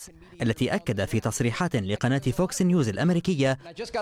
التي أكد في تصريحات لقناة فوكس نيوز الأمريكية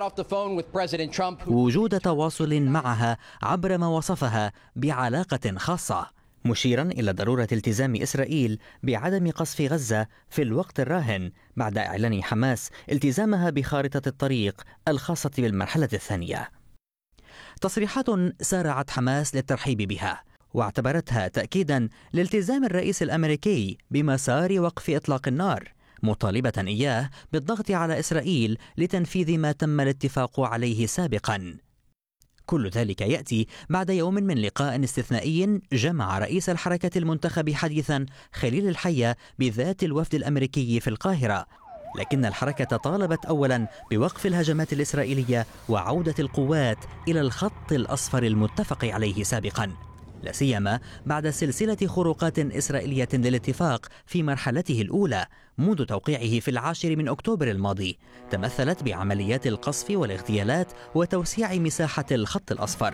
وجود تواصل معها عبر ما وصفها بعلاقة خاصة، مشيرا إلى ضرورة التزام إسرائيل بعدم قصف غزة في الوقت الراهن بعد إعلان حماس التزامها بخارطة الطريق الخاصة بالمرحلة الثانية. تصريحات سارعت حماس للترحيب بها واعتبرتها تأكيدا لالتزام الرئيس الأمريكي بمسار وقف إطلاق النار، مطالبة إياه بالضغط على إسرائيل لتنفيذ ما تم الاتفاق عليه سابقا. كل ذلك يأتي بعد يوم من لقاء استثنائي جمع رئيس الحركة المنتخب حديثا خليل الحية بذات الوفد الأمريكي في القاهرة، لكن الحركة طالبت أولا بوقف الهجمات الإسرائيلية وعودة القوات إلى الخط الأصفر المتفق عليه سابقا، لا سيما بعد سلسلة خروقات إسرائيلية للاتفاق في مرحلته الأولى منذ توقيعه في 10 أكتوبر الماضي، تمثلت بعمليات القصف والاغتيالات وتوسيع مساحة الخط الأصفر.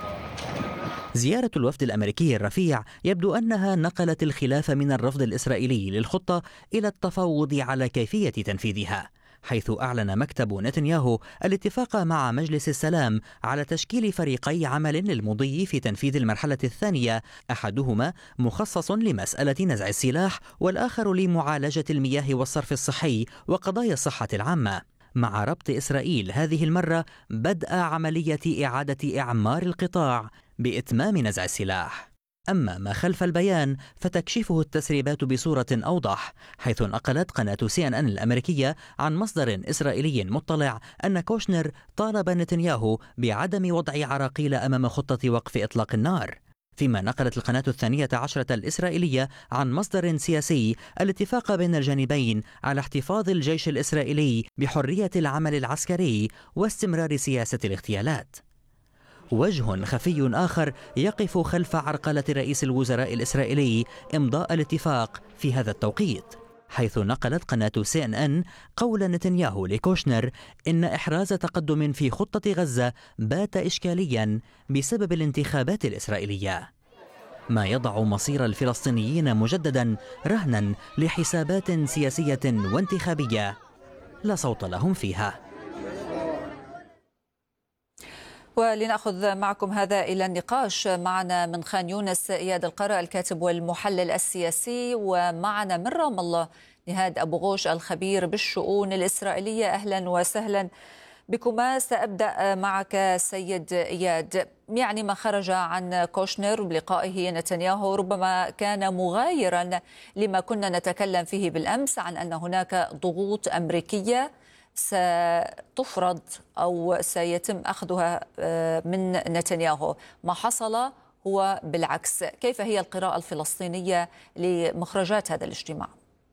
زيارة الوفد الأمريكي الرفيع يبدو أنها نقلت الخلاف من الرفض الإسرائيلي للخطة إلى التفاوض على كيفية تنفيذها، حيث أعلن مكتب نتنياهو الاتفاق مع مجلس السلام على تشكيل فريقي عمل للمضي في تنفيذ المرحلة الثانية، أحدهما مخصص لمسألة نزع السلاح والآخر لمعالجة المياه والصرف الصحي وقضايا الصحة العامة، مع ربط إسرائيل هذه المرة بدء عملية إعادة إعمار القطاع بإتمام نزع السلاح. أما ما خلف البيان فتكشفه التسريبات بصورة أوضح، حيث نقلت قناة CNN الأمريكية عن مصدر إسرائيلي مطلع أن كوشنر طالب نتنياهو بعدم وضع عراقيل أمام خطة وقف إطلاق النار، فيما نقلت القناة 12 الإسرائيلية عن مصدر سياسي الاتفاق بين الجانبين على احتفاظ الجيش الإسرائيلي بحرية العمل العسكري واستمرار سياسة الاغتيالات. وجه خفي آخر يقف خلف عرقلة رئيس الوزراء الإسرائيلي إمضاء الاتفاق في هذا التوقيت، حيث نقلت قناة CNN قول نتنياهو لكوشنر إن إحراز تقدم في خطة غزة بات إشكاليا بسبب الانتخابات الإسرائيلية، ما يضع مصير الفلسطينيين مجددا رهنا لحسابات سياسية وانتخابية لا صوت لهم فيها. ولنأخذ معكم هذا إلى النقاش، معنا من خان يونس إياد القرا الكاتب والمحلل السياسي، ومعنا من رام الله نهاد أبو غوش الخبير بالشؤون الإسرائيلية. أهلا وسهلا بكما. سأبدأ معك سيد إياد. يعني ما خرج عن كوشنر بلقائه نتنياهو ربما كان مغايرا لما كنا نتكلم فيه بالأمس عن أن هناك ضغوط أمريكية ستفرض أو سيتم أخذها من نتنياهو. ما حصل هو بالعكس. كيف هي القراءة الفلسطينية لمخرجات هذا الاجتماع؟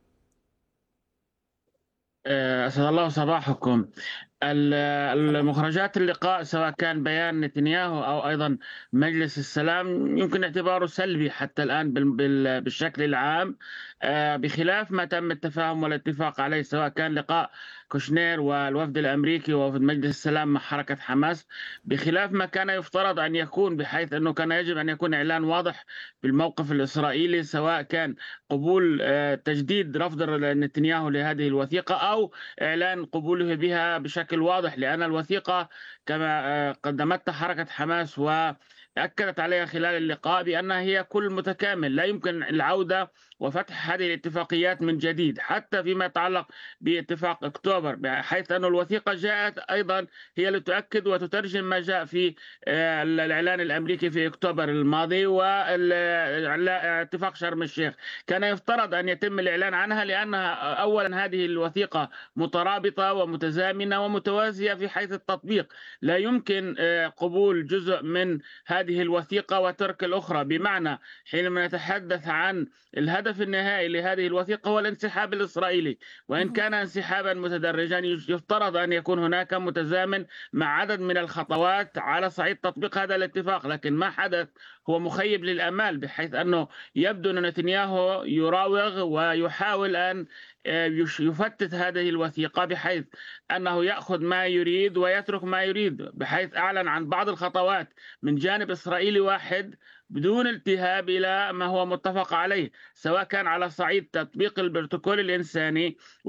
أسعد الله صباحكم. المخرجات اللقاء سواء كان بيان نتنياهو أو أيضا مجلس السلام يمكن اعتباره سلبي حتى الآن بالشكل العام، بخلاف ما تم التفاهم والاتفاق عليه سواء كان لقاء كوشنير والوفد الأمريكي ووفد مجلس السلام مع حركة حماس، بخلاف ما كان يفترض أن يكون، بحيث أنه كان يجب أن يكون إعلان واضح بالموقف الإسرائيلي، سواء كان قبول تجديد رفض نتنياهو لهذه الوثيقة أو إعلان قبوله بها بشكل واضح، لأن الوثيقة كما قدمتها حركة حماس وأكدت عليها خلال اللقاء بأنها هي كل متكامل، لا يمكن العودة وفتح هذه الاتفاقيات من جديد حتى فيما يتعلق باتفاق أكتوبر، بحيث أن الوثيقة جاءت أيضا هي لتؤكد وتترجم ما جاء في الإعلان الأمريكي في أكتوبر الماضي واتفاق شرم الشيخ. كان يفترض أن يتم الإعلان عنها لأنها أولا هذه الوثيقة مترابطة ومتزامنة ومتوازية في حيث التطبيق، لا يمكن قبول جزء من هذه الوثيقة وترك الأخرى، بمعنى حينما نتحدث عن الهدف النهائي لهذه الوثيقة هو الانسحاب الإسرائيلي، وإن كان انسحابا متدرجا يفترض أن يكون هناك متزامن مع عدد من الخطوات على صعيد تطبيق هذا الاتفاق، لكن ما حدث هو مخيب للآمال، بحيث أنه يبدو أن نتنياهو يراوغ ويحاول أن يفتت هذه الوثيقة بحيث أنه يأخذ ما يريد ويترك ما يريد، بحيث أعلن عن بعض الخطوات من جانب إسرائيلي واحد بدون التهاب إلى ما هو متفق عليه، سواء كان على صعيد تطبيق البروتوكول الإنساني